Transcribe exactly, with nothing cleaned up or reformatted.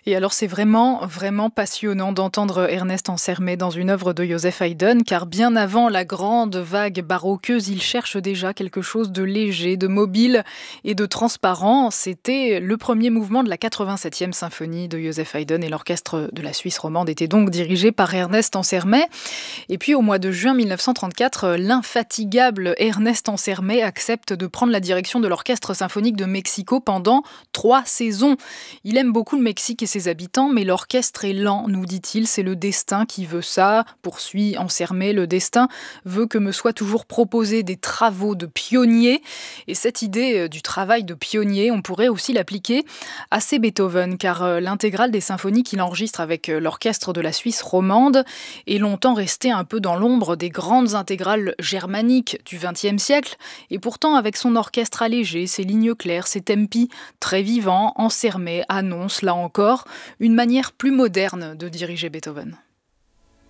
Et alors c'est vraiment, vraiment passionnant d'entendre Ernest Ansermet dans une œuvre de Joseph Haydn, car bien avant la grande vague baroqueuse, il cherche déjà quelque chose de léger, de mobile et de transparent. C'était le premier mouvement de la quatre-vingt-septième symphonie de Joseph Haydn et l'orchestre de la Suisse romande était donc dirigé par Ernest Ansermet. Et puis au mois de juin mille neuf cent trente-quatre, l'infatigable Ernest Ansermet accepte de prendre la direction de l'Orchestre symphonique de Mexico pendant trois saisons. Il aime beaucoup le Mexique et ses habitants, mais l'orchestre est lent, nous dit-il, c'est le destin qui veut ça, poursuit Ansermet, le destin veut que me soient toujours proposés des travaux de pionnier. Et cette idée du travail de pionnier, on pourrait aussi l'appliquer à ses Beethoven, car l'intégrale des symphonies qu'il enregistre avec l'orchestre de la Suisse romande est longtemps restée un peu dans l'ombre des grandes intégrales germaniques du vingtième siècle. Et pourtant, avec son orchestre allégé, ses lignes claires, ses tempi très vivants, Ansermet annonce, là encore, une manière plus moderne de diriger Beethoven.